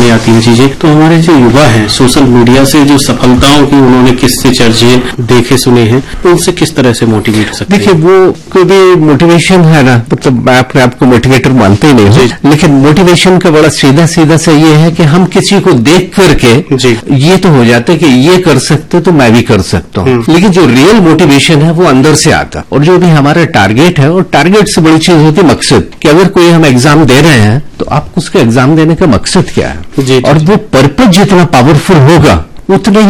सामने आती हैं चीजें, तो हमारे जो युवा हैं सोशल मीडिया से जो सफलताओं की उन्होंने किससे चर्चे देखे सुने हैं, उनसे किस तरह से मोटिवेट हो सकते हैं? देखिए, वो कोई भी मोटिवेशन है ना, मतलब मैं अपने आप को मोटिवेटर मानते ही नहीं हूँ, लेकिन मोटिवेशन का बड़ा सीधा सीधा से ये है कि हम किसी को देख करके ये तो हो जाता है कि ये कर सकते तो मैं भी कर सकता हूँ, लेकिन जो रियल मोटिवेशन है वो अंदर से आता। और जो भी हमारा टारगेट है, और टारगेट से बड़ी चीज होती है मकसद, कि अगर कोई हम एग्जाम दे रहे हैं तो आपको उसका एग्जाम देने का मकसद क्या है, और वो पर्पज जितना पावरफुल होगा उतने